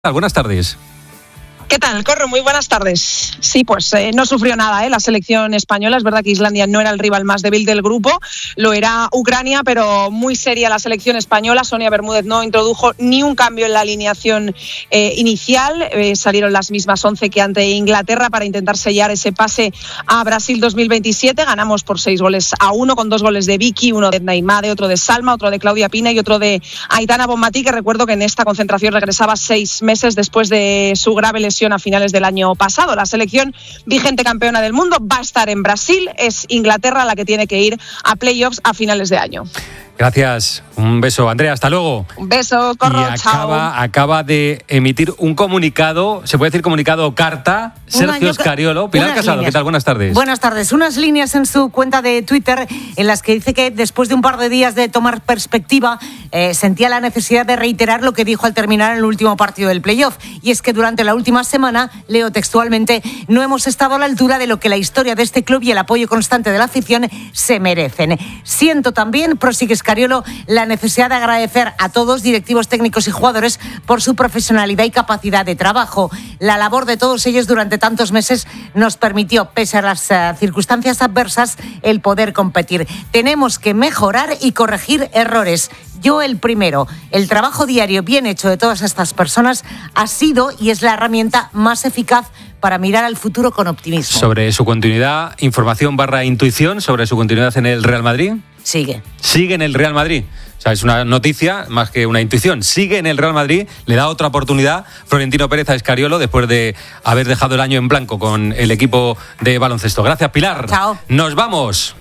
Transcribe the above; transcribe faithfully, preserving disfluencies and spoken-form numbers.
Buenas tardes. ¿Qué tal, Corro? Muy buenas tardes. Sí, pues eh, no sufrió nada ¿eh? la selección española. Es verdad que Islandia no era el rival más débil del grupo, lo era Ucrania, pero muy seria la selección española. Sonia Bermúdez no introdujo ni un cambio en la alineación eh, inicial. Eh, salieron las mismas once que ante Inglaterra para intentar sellar ese pase a Brasil dos mil veintisiete. Ganamos por seis goles a uno, con dos goles de Vicky, uno de Neymade, otro de Salma, otro de Claudia Pina y otro de Aitana Bonmatí, que recuerdo que en esta concentración regresaba seis meses después de su grave lesión a finales del año pasado. La selección vigente campeona del mundo va a estar en Brasil. Es Inglaterra la que tiene que ir a playoffs a finales de año. Gracias, un beso, Andrea, hasta luego. Un beso, Corro, y acaba, chao. acaba de emitir un comunicado, se puede decir comunicado o carta, Sergio Scariolo. Pilar Casado, líneas. ¿Qué tal? Buenas tardes. Buenas tardes. Unas líneas en su cuenta de Twitter en las que dice que después de un par de días de tomar perspectiva, eh, sentía la necesidad de reiterar lo que dijo al terminar el último partido del playoff. Y es que durante la última semana, leo textualmente, no hemos estado a la altura de lo que la historia de este club y el apoyo constante de la afición se merecen. Siento también, prosigue Scariolo, la necesidad de agradecer a todos, directivos, técnicos y jugadores, por su profesionalidad y capacidad de trabajo. La labor de todos ellos durante tantos meses nos permitió, pese a las uh, circunstancias adversas, el poder competir. Tenemos que mejorar y corregir errores. Yo el primero. El trabajo diario bien hecho de todas estas personas ha sido y es la herramienta más eficaz para mirar al futuro con optimismo. Sobre su continuidad, información barra intuición sobre su continuidad en el Real Madrid. Sigue. Sigue en el Real Madrid. O sea, es una noticia más que una intuición. Sigue en el Real Madrid, le da otra oportunidad Florentino Pérez a Scariolo después de haber dejado el año en blanco con el equipo de baloncesto. Gracias, Pilar. Chao. Nos vamos.